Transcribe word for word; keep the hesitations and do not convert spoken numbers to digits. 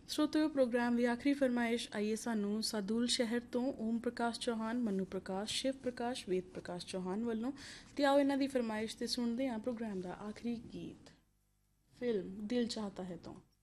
ਸਰੋਤਿਓ programme ਦੀ ਆਖਰੀ ਫਰਮਾਇਸ਼ ਆਈਏ ਸਾਨੂੰ ਸਾਦੂਲ ਸ਼ਹਿਰ ਤੋਂ ਓਮ ਪ੍ਰਕਾਸ਼ ਚੌਹਾਨ, ਮਨੂ ਪ੍ਰਕਾਸ਼, ਸ਼ਿਵ ਪ੍ਰਕਾਸ਼, ਵੇਦ ਪ੍ਰਕਾਸ਼ ਚੌਹਾਨ ਵੱਲੋਂ। ਅਤੇ ਆਓ ਇਹਨਾਂ ਦੀ ਫਰਮਾਇਸ਼ 'ਤੇ ਸੁਣਦੇ ਹਾਂ ਪ੍ਰੋਗਰਾਮ ਦਾ ਆਖਰੀ ਗੀਤ, ਫਿਲਮ ਦਿਲ ਚਾਹਤਾ ਹੈ ਤੋਂ।